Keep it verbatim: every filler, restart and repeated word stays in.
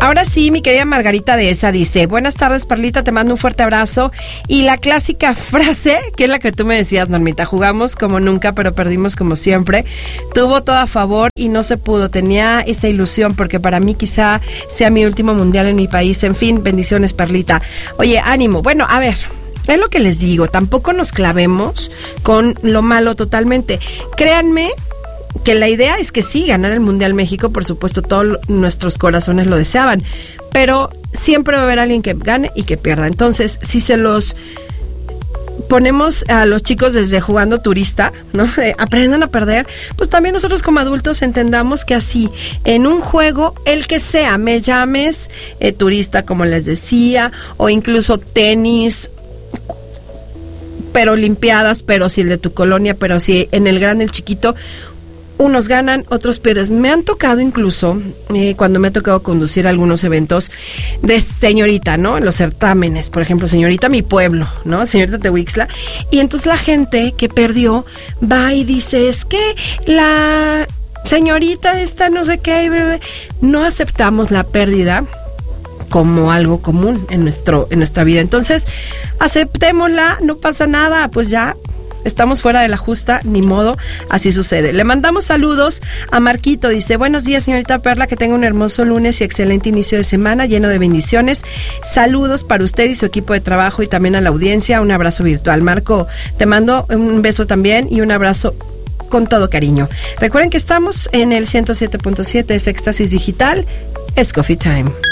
Ahora sí, mi querida Margarita de esa dice, buenas tardes, Perlita, te mando un fuerte abrazo. Y la clásica frase, que es la que tú me decías, Normita, jugamos como nunca, pero perdimos como siempre. Tuvo todo a favor y no se pudo. Tenía esa ilusión porque para mí quizá sea mi último mundial en mi país. En fin, bendiciones, Perlita. Oye, ánimo. Bueno, a ver, es lo que les digo, tampoco nos clavemos con lo malo totalmente. Créanme que la idea es que sí, ganar el Mundial México, por supuesto, todos nuestros corazones lo deseaban, pero siempre va a haber alguien que gane y que pierda. Entonces, si se los ponemos a los chicos desde jugando turista, ¿no? Eh, aprendan a perder, pues también nosotros como adultos entendamos que así, en un juego, el que sea, me llames eh, turista, como les decía, o incluso tenis, pero olimpiadas, pero si el de tu colonia, pero si en el grande, el chiquito, unos ganan, otros pierden. Me han tocado incluso, eh, cuando me ha tocado conducir algunos eventos de señorita, ¿no? En los certámenes, por ejemplo, señorita mi pueblo, ¿no? Señorita Tehuixtla. Y entonces la gente que perdió va y dice, es que la señorita esta no sé qué, no aceptamos la pérdida como algo común en nuestro en nuestra vida. Entonces, aceptémosla, no pasa nada, pues ya estamos fuera de la justa, ni modo, así sucede. Le mandamos saludos a Marquito, dice, buenos días, señorita Perla, que tenga un hermoso lunes y excelente inicio de semana, lleno de bendiciones. Saludos para usted y su equipo de trabajo y también a la audiencia, un abrazo virtual. Marco, te mando un beso también y un abrazo con todo cariño. Recuerden que estamos en el ciento siete punto siete, es Éxtasis Digital, es Coffee Time.